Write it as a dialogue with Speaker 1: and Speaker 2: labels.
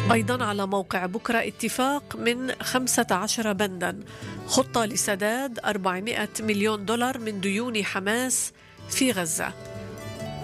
Speaker 1: أيضا على موقع بكرة اتفاق من 15 بندا، خطة لسداد $400 مليون من ديون حماس في غزة.